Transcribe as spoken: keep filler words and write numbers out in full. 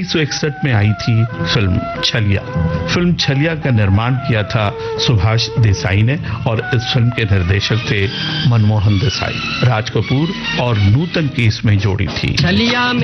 उन्नीस सौ इकसठ में आई थी फिल्म छलिया। फिल्म छलिया का निर्माण किया था सुभाष देसाई ने और इस फिल्म के निर्देशक थे मनमोहन देसाई। राज कपूर और नूतन की इसमें जोड़ी थी। छलिया